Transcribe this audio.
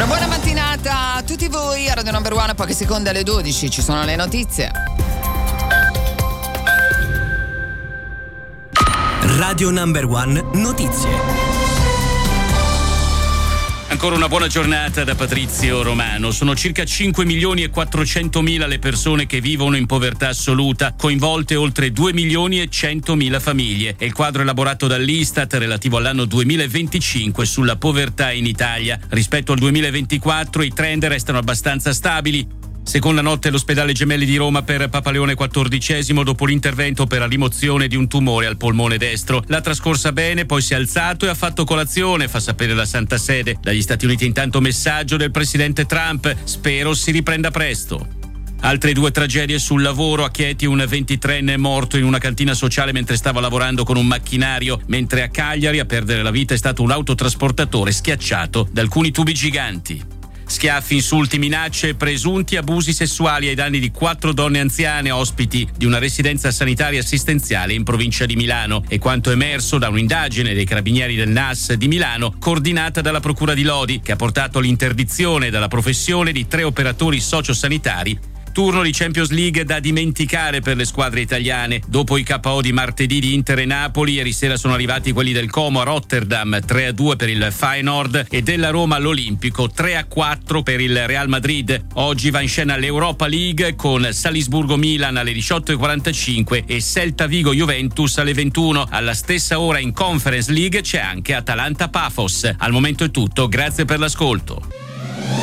Una buona mattinata a tutti voi, a Radio Number One, a pochi secondi alle 12 ci sono le notizie. Radio Number One notizie. Ancora una buona giornata da Patrizio Romano. Sono circa 5.400.000 le persone che vivono in povertà assoluta, coinvolte oltre 2.100.000 famiglie. È il quadro elaborato dall'Istat relativo all'anno 2025 sulla povertà in Italia. Rispetto al 2024 i trend restano abbastanza stabili. Seconda notte all'ospedale Gemelli di Roma per Papa Leone XIV dopo l'intervento per la rimozione di un tumore al polmone destro. L'ha trascorsa bene, poi si è alzato e ha fatto colazione, fa sapere la Santa Sede. Dagli Stati Uniti intanto messaggio del presidente Trump: spero si riprenda presto. Altre 2 tragedie sul lavoro. A Chieti un 23enne è morto in una cantina sociale mentre stava lavorando con un macchinario, mentre a Cagliari a perdere la vita è stato un autotrasportatore schiacciato da alcuni tubi giganti. Schiaffi, insulti, minacce e presunti abusi sessuali ai danni di 4 donne anziane ospiti di una residenza sanitaria assistenziale in provincia di Milano. È quanto emerso da un'indagine dei carabinieri del NAS di Milano coordinata dalla Procura di Lodi, che ha portato all'interdizione dalla professione di 3 operatori sociosanitari. Turno di Champions League da dimenticare per le squadre italiane. Dopo i KO di martedì di Inter e Napoli, ieri sera sono arrivati quelli del Como a Rotterdam, 3-2 per il Feyenoord, e della Roma all'Olimpico, 3-4 per il Real Madrid. Oggi va in scena l'Europa League con Salisburgo-Milan alle 18:45 e Celta Vigo-Juventus alle 21. Alla stessa ora in Conference League c'è anche Atalanta-Pafos. Al momento è tutto, grazie per l'ascolto.